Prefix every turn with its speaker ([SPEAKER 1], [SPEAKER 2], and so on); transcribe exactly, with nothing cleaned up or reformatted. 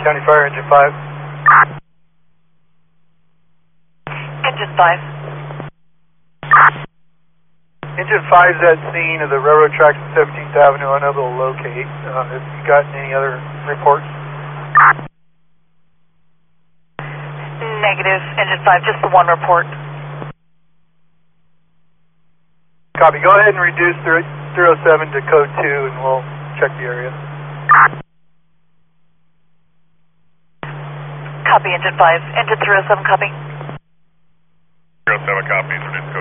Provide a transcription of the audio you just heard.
[SPEAKER 1] County Fire, Engine five.
[SPEAKER 2] Engine five.
[SPEAKER 1] Engine five's at scene of the railroad tracks at seventeenth Avenue, unable to locate. Uh, have you gotten any other reports?
[SPEAKER 2] Negative, Engine five, just the one report.
[SPEAKER 1] Copy. Go ahead and reduce zero seven to code two and we'll check the area.
[SPEAKER 2] Copy, Engine five. Engine three oh seven, copy.
[SPEAKER 3] zero seven, copy.